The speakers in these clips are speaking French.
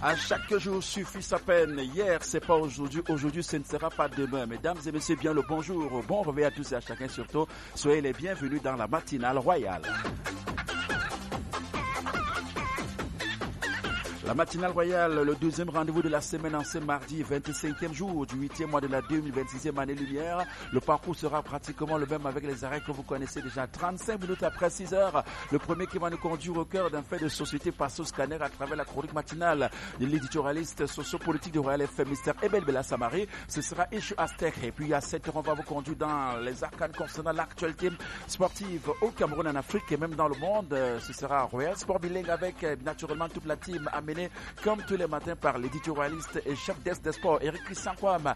À chaque jour suffit sa peine. Hier, c'est pas aujourd'hui. Aujourd'hui, ce ne sera pas demain. Mesdames et messieurs, bien le bonjour. Bon réveil à tous et à chacun surtout. Soyez les bienvenus dans la matinale royale. La matinale royale, le deuxième rendez-vous de la semaine en ce mardi, 25e jour du 8e mois de la 2026e année lumière. Le parcours sera pratiquement le même avec les arrêts que vous connaissez déjà. 35 minutes après 6 heures, le premier qui va nous conduire au cœur d'un fait de société passe au scanner à travers la chronique matinale de l'éditorialiste sociopolitique de Royal FM, Mr. Ebel Bella Samari. Ce sera Ishu Aztec. Et puis à 7 heures, on va vous conduire dans les arcanes concernant l'actualité sportive au Cameroun, en Afrique et même dans le monde. Ce sera Royal Sport Bilingue avec naturellement toute la team amenée comme tous les matins par l'éditorialiste et chef desk des sports Eric Christian Kwam.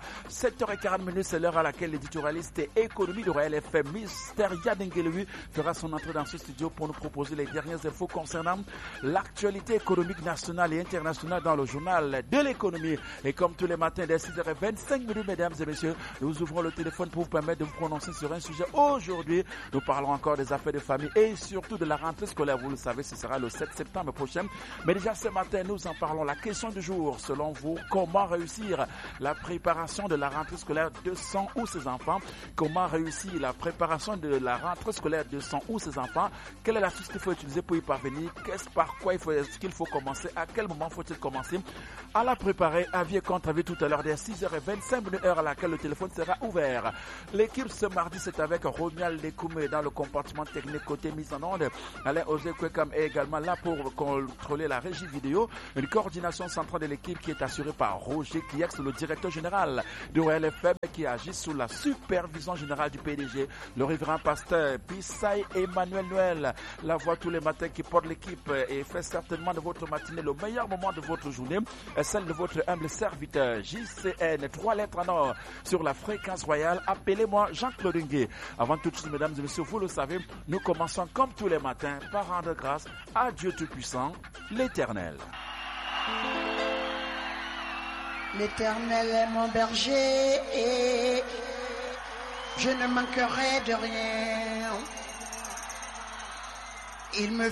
7h40, c'est l'heure à laquelle l'éditorialiste et économie de Royal FM, Mr. Yadengelui, fera son entrée dans ce studio pour nous proposer les dernières infos concernant l'actualité économique nationale et internationale dans le journal de l'économie. Et comme tous les matins dès 6h25, mesdames et messieurs, nous ouvrons le téléphone pour vous permettre de vous prononcer sur un sujet. Aujourd'hui, nous parlons encore des affaires de famille et surtout de la rentrée scolaire. Vous le savez, ce sera le 7 septembre prochain. Mais déjà ce matin, nous en parlons. La question du jour, selon vous, comment réussir la préparation de la rentrée scolaire de son ou ses enfants? Comment réussir la préparation de la rentrée scolaire de son ou ses enfants? Quelle est l'astuce qu'il faut utiliser pour y parvenir? Par quoi est-ce qu'il faut commencer? À quel moment faut-il commencer à la préparer? Avis et contre-avis tout à l'heure dès 6h25, heure à laquelle le téléphone sera ouvert. L'équipe ce mardi, c'est avec Romuald Lekoumé dans le compartiment technique côté mise en onde. Alain Osé Kwekam est également là pour contrôler la régie vidéo. Une coordination centrale de l'équipe qui est assurée par Roger Kiex, le directeur général de Royal FM, qui agit sous la supervision générale du PDG, le révérend pasteur Pissaï Emmanuel Noël, la voix tous les matins qui porte l'équipe et fait certainement de votre matinée le meilleur moment de votre journée, celle de votre humble serviteur JCN, 3 lettres en or sur la fréquence royale. Appelez-moi Jean-Claude Ngué. Avant toute chose, mesdames et messieurs, vous le savez, nous commençons comme tous les matins par rendre grâce à Dieu Tout-Puissant, l'Éternel. L'Éternel est mon berger et je ne manquerai de rien. Il me